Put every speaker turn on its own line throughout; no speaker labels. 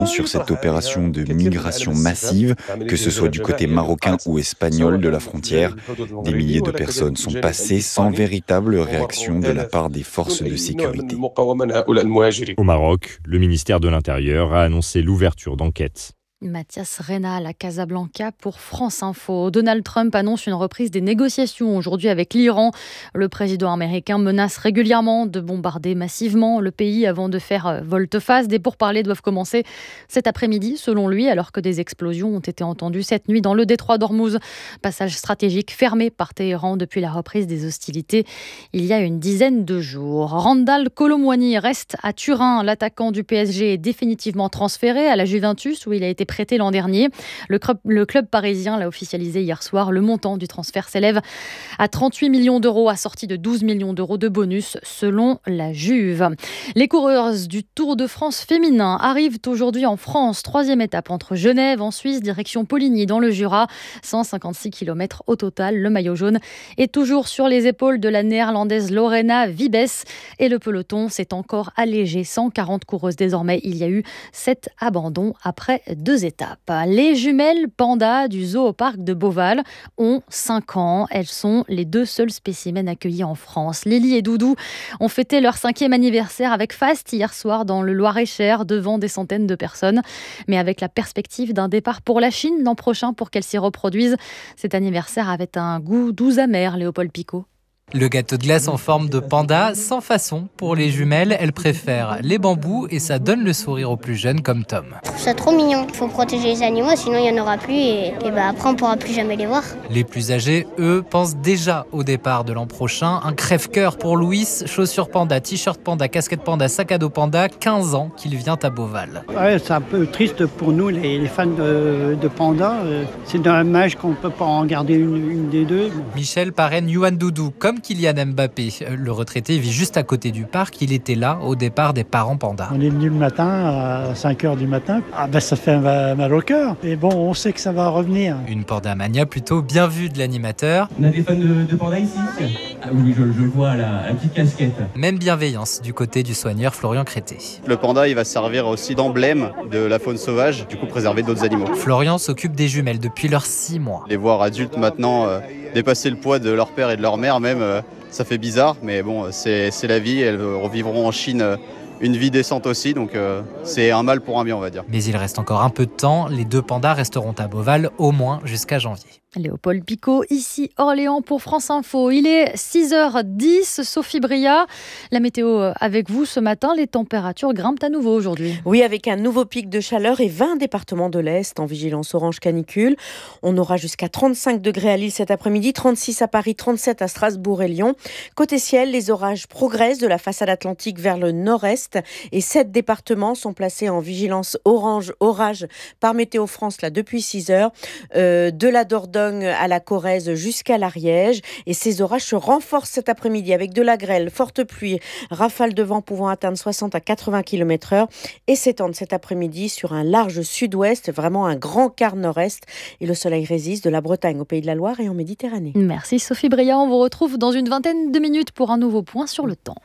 sur cette opération de migration massive, que ce soit du côté marocain ou espagnol de la frontière. Des milliers de personnes sont passées sans véritable réaction de la part des forces de sécurité.
Au Maroc, le ministère de l'Intérieur a annoncé l'ouverture d'enquêtes.
Mathias Reynal à Casablanca pour France Info. Donald Trump annonce une reprise des négociations aujourd'hui avec l'Iran. Le président américain menace régulièrement de bombarder massivement le pays avant de faire volte-face. Des pourparlers doivent commencer cet après-midi, selon lui, alors que des explosions ont été entendues cette nuit dans le détroit d'Ormuz. Passage stratégique fermé par Téhéran depuis la reprise des hostilités il y a une dizaine de jours. Randal Kolo Muani reste à Turin. L'attaquant du PSG est définitivement transféré à la Juventus où il a été prêté l'an dernier. Le club parisien l'a officialisé hier soir. Le montant du transfert s'élève à 38 millions d'euros, assorti de 12 millions d'euros de bonus, selon la Juve. Les coureuses du Tour de France féminin arrivent aujourd'hui en France. 3e étape entre Genève, en Suisse, direction Poligny, dans le Jura. 156 km au total. Le maillot jaune est toujours sur les épaules de la néerlandaise Lorena Wiebes. Et le peloton s'est encore allégé. 140 coureuses désormais. Il y a eu 7 abandons après 2 étapes. Les jumelles pandas du zoo au parc de Beauval ont 5 ans. Elles sont les 2 seuls spécimens accueillis en France. Lily et Doudou ont fêté leur 5e anniversaire avec Fast hier soir dans le Loir-et-Cher devant des centaines de personnes. Mais avec la perspective d'un départ pour la Chine l'an prochain pour qu'elles s'y reproduisent, cet anniversaire avait un goût doux amer, Léopold Picot.
Le gâteau de glace en forme de panda, sans façon. Pour les jumelles, elles préfèrent les bambous et ça donne le sourire aux plus jeunes comme Tom.
Je trouve ça trop mignon. Il faut protéger les animaux, sinon il n'y en aura plus et après on ne pourra plus jamais les voir.
Les plus âgés, eux, pensent déjà au départ de l'an prochain. Un crève-cœur pour Louis, chaussures panda, t-shirt panda, casquette panda, sac à dos panda, 15 ans qu'il vient à Beauval.
Ouais, c'est un peu triste pour nous, les fans de panda. C'est dommage qu'on ne peut pas en garder une des deux.
Michel parraine Youan Doudou, comme Kylian Mbappé. Le retraité vit juste à côté du parc. Il était là au départ des parents pandas.
On est venu le matin à 5h du matin. Ça fait mal au cœur. Et bon, on sait que ça va revenir.
Une pandamania plutôt bien vue de l'animateur.
On a des fans de pandas ici ? Ah oui, je le vois à la petite casquette.
Même bienveillance du côté du soigneur Florian Crété.
Le panda, il va servir aussi d'emblème de la faune sauvage, du coup préserver d'autres animaux.
Florian s'occupe des jumelles depuis leurs 6 mois.
Les voir adultes maintenant dépasser le poids de leur père et de leur mère même, ça fait bizarre, mais bon, c'est la vie. Elles revivront en Chine une vie décente aussi, donc c'est un mal pour un bien, on va dire.
Mais il reste encore un peu de temps. Les 2 pandas resteront à Beauval au moins jusqu'à janvier.
Léopold Picot, ici Orléans pour France Info. Il est 6h10, Sophie Bria. La météo avec vous ce matin, les températures grimpent à nouveau aujourd'hui.
Oui, avec un nouveau pic de chaleur et 20 départements de l'Est en vigilance orange canicule. On aura jusqu'à 35 degrés à Lille cet après-midi, 36 à Paris, 37 à Strasbourg et Lyon. Côté ciel, les orages progressent de la façade atlantique vers le nord-est et 7 départements sont placés en vigilance orange orage par Météo France là depuis 6 heures. De la Dordogne à la Corrèze jusqu'à l'Ariège. Et ces orages se renforcent cet après-midi avec de la grêle, forte pluie, rafales de vent pouvant atteindre 60 à 80 km/h et s'étendent cet après-midi sur un large sud-ouest, vraiment un grand quart nord-est. Et le soleil résiste de la Bretagne au Pays de la Loire et en Méditerranée.
Merci Sophie Bria. On vous retrouve dans une vingtaine de minutes pour un nouveau point sur le temps.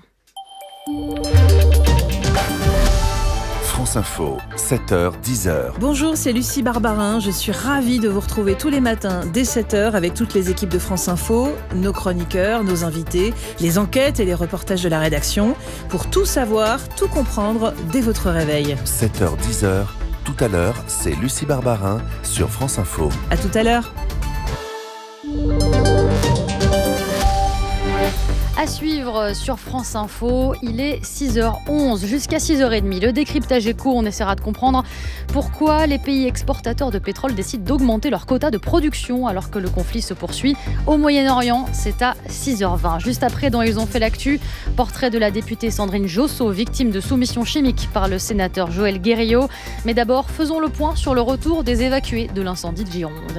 France Info, 7h, 10h.
Bonjour, c'est Lucie Barbarin. Je suis ravie de vous retrouver tous les matins dès 7h avec toutes les équipes de France Info, nos chroniqueurs, nos invités, les enquêtes et les reportages de la rédaction pour tout savoir, tout comprendre dès votre réveil.
7h, 10h. Tout à l'heure, c'est Lucie Barbarin sur France Info.
À tout à l'heure.
À suivre sur France Info, il est 6h11 jusqu'à 6h30. Le décryptage éco, on essaiera de comprendre pourquoi les pays exportateurs de pétrole décident d'augmenter leur quota de production alors que le conflit se poursuit au Moyen-Orient. C'est à 6h20. Juste après, dans Ils ont fait l'actu, portrait de la députée Sandrine Josso, victime de soumission chimique par le sénateur Joël Guerriau. Mais d'abord, faisons le point sur le retour des évacués de l'incendie de Gironde.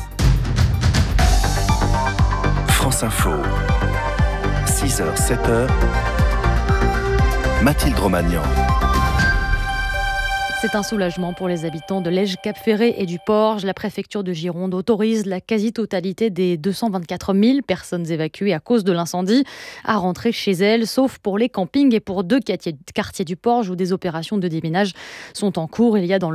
France Info. 6h, 7h, Mathilde Romagnan.
C'est un soulagement pour les habitants de Lège-Cap-Ferré et du Porge. La préfecture de Gironde autorise la quasi-totalité des 224 000 personnes évacuées à cause de l'incendie à rentrer chez elles, sauf pour les campings et pour 2 quartiers du Porge où des opérations de déminage sont en cours. Il y a dans